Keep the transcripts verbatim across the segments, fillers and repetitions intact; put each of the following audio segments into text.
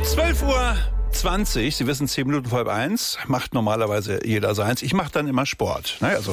zwölf Uhr zwanzig, Sie wissen, zehn Minuten vor halb eins, macht normalerweise jeder seins. Ich mache dann immer Sport. Ne? Also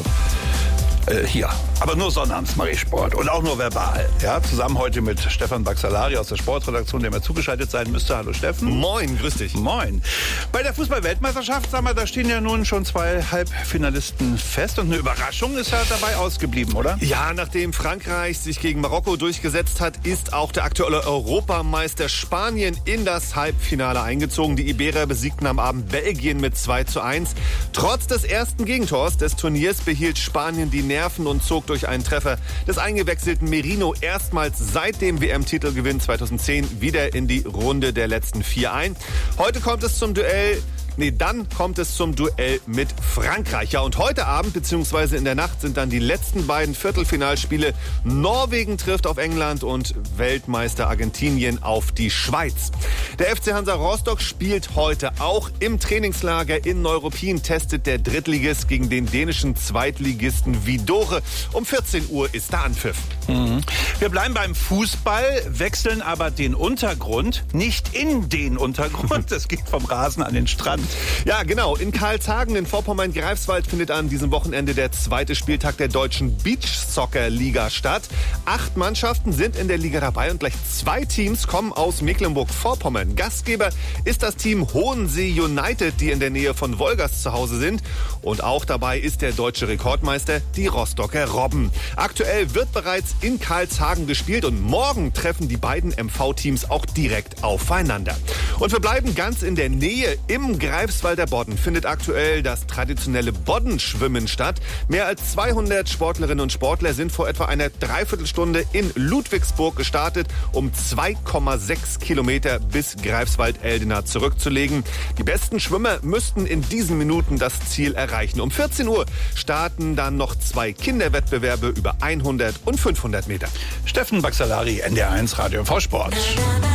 äh, hier. Aber nur sonnabends mache ich Sport und auch nur verbal. Ja, zusammen heute mit Stefan Baxalari aus der Sportredaktion, der mir zugeschaltet sein müsste. Hallo Steffen. Moin, grüß dich. Moin. Bei der Fußball-Weltmeisterschaft, sag mal, da stehen ja nun schon zwei Halbfinalisten fest und eine Überraschung ist ja dabei ausgeblieben, oder? Ja, nachdem Frankreich sich gegen Marokko durchgesetzt hat, ist auch der aktuelle Europameister Spanien in das Halbfinale eingezogen. Die Iberer besiegten am Abend Belgien mit zwei zu eins. Trotz des ersten Gegentors des Turniers behielt Spanien die Nerven und zog durch einen Treffer des eingewechselten Merino erstmals seit dem W M-Titelgewinn zweitausendzehn wieder in die Runde der letzten vier ein. Heute kommt es zum Duell Nee, dann kommt es zum Duell mit Frankreich. Ja, und heute Abend bzw. in der Nacht sind dann die letzten beiden Viertelfinalspiele. Norwegen trifft auf England und Weltmeister Argentinien auf die Schweiz. Der F C Hansa Rostock spielt heute auch im Trainingslager in Neuruppin. Testet der Drittligist gegen den dänischen Zweitligisten Hvidovre. Um vierzehn Uhr ist da Anpfiff. Mhm. Wir bleiben beim Fußball, wechseln aber den Untergrund, nicht in den Untergrund. Das geht vom Rasen an den Strand. Ja, genau. In Karlshagen in Vorpommern-Greifswald findet an diesem Wochenende der zweite Spieltag der deutschen Beachsoccer-Liga statt. Acht Mannschaften sind in der Liga dabei und gleich zwei Teams kommen aus Mecklenburg-Vorpommern. Gastgeber ist das Team Hohensee United, die in der Nähe von Wolgast zu Hause sind. Und auch dabei ist der deutsche Rekordmeister, die Rostocker Robben. Aktuell wird bereits in Karlshagen gespielt und morgen treffen die beiden M V-Teams auch direkt aufeinander. Und wir bleiben ganz in der Nähe. Im Greifswalder Bodden findet aktuell das traditionelle Boddenschwimmen statt. Mehr als zweihundert Sportlerinnen und Sportler sind vor etwa einer Dreiviertelstunde in Ludwigsburg gestartet, um zwei Komma sechs Kilometer bis Greifswald-Eldena zurückzulegen. Die besten Schwimmer müssten in diesen Minuten das Ziel erreichen. Um vierzehn Uhr starten dann noch zwei Kinderwettbewerbe über hundert und fünfhundert Meter. Steffen Baxalari, N D R eins Radio V Sport.